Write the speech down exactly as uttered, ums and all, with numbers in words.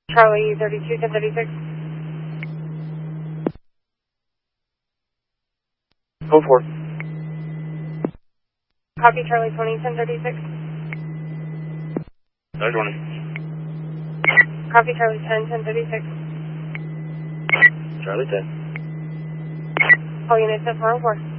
Charlie thirty-two, ten thirty-six. Go for it. Copy Charlie twenty, ten thirty-six. nine twenty. Copy Charlie ten, ten thirty-six. Charlie ten. All units at four oh four.